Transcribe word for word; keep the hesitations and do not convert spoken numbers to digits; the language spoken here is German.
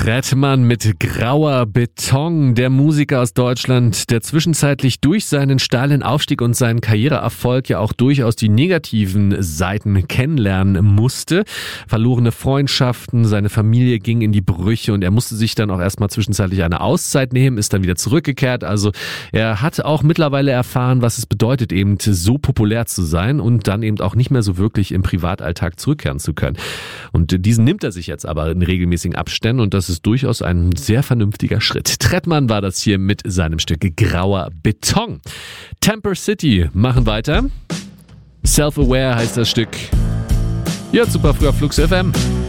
Trettmann mit Grauer Beton, der Musiker aus Deutschland, der zwischenzeitlich durch seinen steilen Aufstieg und seinen Karriereerfolg ja auch durchaus die negativen Seiten kennenlernen musste. Verlorene Freundschaften, seine Familie ging in die Brüche und er musste sich dann auch erstmal zwischenzeitlich eine Auszeit nehmen, ist dann wieder zurückgekehrt. Also er hat auch mittlerweile erfahren, was es bedeutet, eben so populär zu sein und dann eben auch nicht mehr so wirklich im Privatalltag zurückkehren zu können. Und diesen nimmt er sich jetzt aber in regelmäßigen Abständen und das ist durchaus ein sehr vernünftiger Schritt. Trettmann war das hier mit seinem Stück Grauer Beton. Temper City machen weiter. Self-Aware heißt das Stück. Ja, super früher Flux F M.